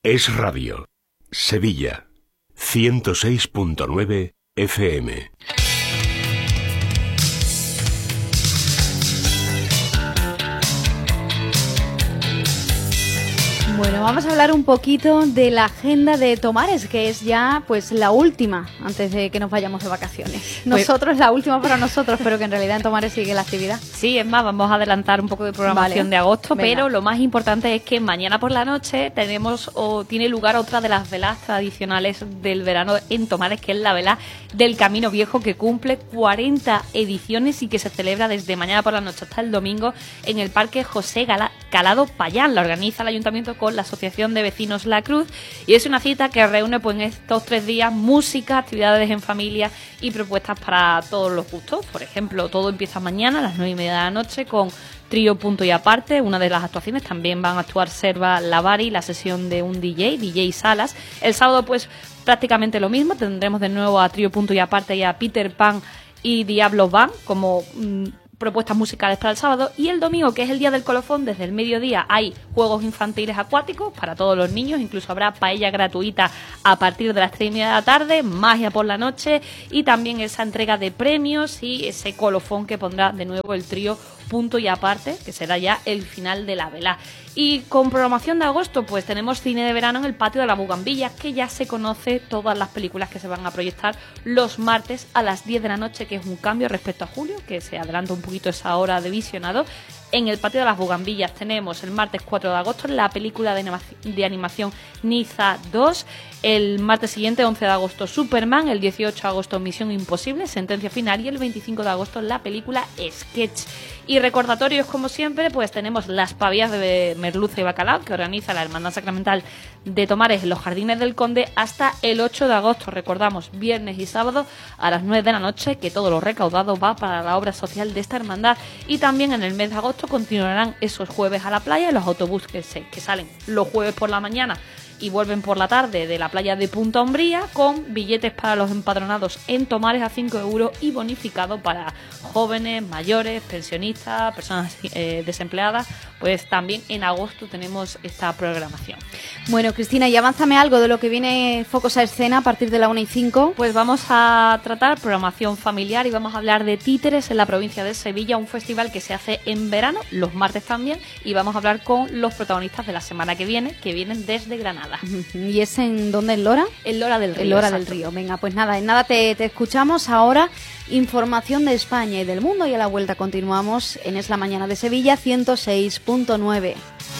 Es Radio. Sevilla. 106.9 FM. Bueno, vamos a hablar un poquito de la agenda de Tomares, que es ya pues la última antes de que nos vayamos de vacaciones. Nosotros, la última para nosotros, pero que en realidad en Tomares sigue la actividad. Sí, es más, vamos a adelantar un poco de programación de agosto, venga. Pero lo más importante es que mañana por la noche tiene lugar otra de las velas tradicionales del verano en Tomares, que es la vela del Camino Viejo, que cumple 40 ediciones y que se celebra desde mañana por la noche hasta el domingo en el Parque José Calado Payán. La organiza el Ayuntamiento con la Asociación de Vecinos La Cruz y es una cita que reúne pues en estos 3 días música, actividades en familia y propuestas para todos los gustos. Por ejemplo, todo empieza mañana a las 9:30 de la noche con Trío Punto y Aparte, una de las actuaciones. También van a actuar Serva Lavari, la sesión de un DJ Salas. El sábado pues prácticamente lo mismo, tendremos de nuevo a Trío Punto y Aparte y a Peter Pan y Diablo Van como propuestas musicales para el sábado. Y el domingo, que es el día del colofón, desde el mediodía hay juegos infantiles acuáticos para todos los niños, incluso habrá paella gratuita a partir de las 3:30 de la tarde, magia por la noche y también esa entrega de premios y ese colofón que pondrá de nuevo el Trío Punto y Aparte, que será ya el final de la vela. Y con programación de agosto pues tenemos cine de verano en el Patio de la Bugambilla, que ya se conoce todas las películas que se van a proyectar los martes a las 10 de la noche, que es un cambio respecto a julio, que se adelanta un poquito esa hora de visionado. En el Patio de las Bugambillas tenemos el martes 4 de agosto la película de animación Niza 2, el martes siguiente 11 de agosto Superman, el 18 de agosto Misión Imposible, Sentencia Final y el 25 de agosto la película Sketch. Y recordatorios como siempre, pues tenemos las pavillas de merluza y bacalao que organiza la Hermandad Sacramental de Tomares en los Jardines del Conde hasta el 8 de agosto. Recordamos, viernes y sábado a las 9 de la noche, que todo lo recaudado va para la obra social de esta hermandad. Y también en el mes de agosto continuarán esos jueves a la playa y los autobuses que salen los jueves por la mañana y vuelven por la tarde de la playa de Punta Umbría, con billetes para los empadronados en Tomares a 5 euros y bonificado para jóvenes, mayores, pensionistas, personas desempleadas. Pues también en agosto tenemos esta programación. Bueno, Cristina, y avánzame algo de lo que viene Focos a Escena a partir de la 1:05. Pues vamos a tratar programación familiar y vamos a hablar de títeres en la provincia de Sevilla, un festival que se hace en verano, los martes también, y vamos a hablar con los protagonistas de la semana que vienen desde Granada. ¿Y es en dónde? ¿En Lora? En Lora del Río. En Lora del Río. Venga, pues nada, en nada te escuchamos ahora. Información de España y del mundo, y a la vuelta continuamos en Es la Mañana de Sevilla 106.9.